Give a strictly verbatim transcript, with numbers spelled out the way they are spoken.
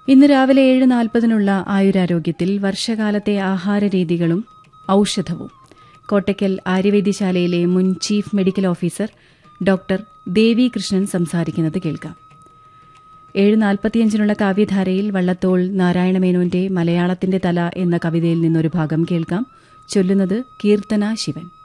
ഇന്ന് രാവിലെ ഏഴ് നാൽപ്പതിനുള്ള ആയുരാരോഗ്യത്തിൽ വർഷകാലത്തെ ആഹാരരീതികളും ഔഷധവും കോട്ടയ്ക്കൽ ആര്യവൈദ്യശാലയിലെ മുൻ ചീഫ് മെഡിക്കൽ ഓഫീസർ ഡോക്ടർ ദേവി കൃഷ്ണൻ സംസാരിക്കുന്നത് കേൾക്കാം. ഏഴ് നാൽപ്പത്തിയഞ്ചിനുള്ള കാവ്യധാരയിൽ വള്ളത്തോൾ നാരായണമേനോന്റെ മലയാളത്തിന്റെ തല എന്ന കവിതയിൽ നിന്നൊരു ഭാഗം കേൾക്കാം. ചൊല്ലുന്നത് കീർത്തന ശിവൻ.